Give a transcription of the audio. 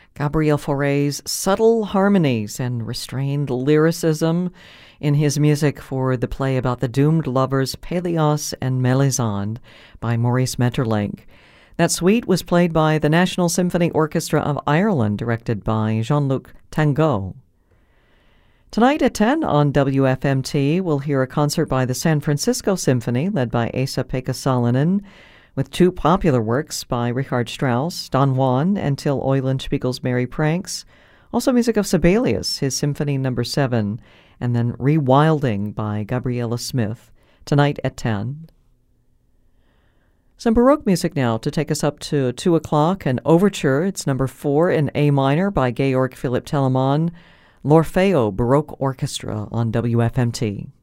Gabriel Fauré's subtle harmonies and restrained lyricism in his music for the play about the doomed lovers Pélias and Mélisande by Maurice Maeterlinck. That suite was played by the National Symphony Orchestra of Ireland, directed by Jean-Luc Tango. Tonight at 10 on WFMT, we'll hear a concert by the San Francisco Symphony, led by Esa-Pekka Salonen, with two popular works by Richard Strauss, Don Juan and Till Eulenspiegel's Merry Pranks, also music of Sibelius, his Symphony No. 7, and then Rewilding by Gabriela Smith, tonight at 10. Some Baroque music now to take us up to 2 o'clock, an overture. It's No. 4 in A minor by Georg Philipp Telemann, L'Orfeo Baroque Orchestra on WFMT.